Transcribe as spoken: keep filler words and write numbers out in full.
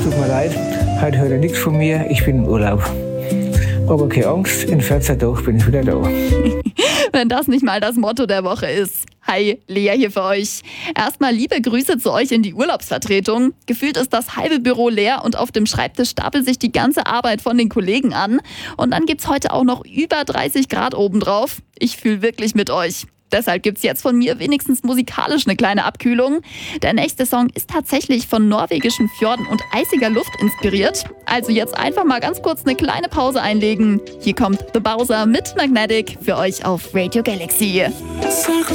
tut mir leid, heute hört ihr nichts von mir, ich bin im Urlaub. Aber keine Angst, in vierzehn Tagen bin ich wieder da. Wenn das nicht mal das Motto der Woche ist. Hi, Lea hier für euch. Erstmal liebe Grüße zu euch in die Urlaubsvertretung. Gefühlt ist das halbe Büro leer und auf dem Schreibtisch stapelt sich die ganze Arbeit von den Kollegen an. Und dann gibt's heute auch noch über dreißig Grad obendrauf. Ich fühle wirklich mit euch. Deshalb gibt's jetzt von mir wenigstens musikalisch eine kleine Abkühlung. Der nächste Song ist tatsächlich von norwegischen Fjorden und eisiger Luft inspiriert. Also jetzt einfach mal ganz kurz eine kleine Pause einlegen. Hier kommt The Bowser mit Magnetic für euch auf Radio Galaxy. Circle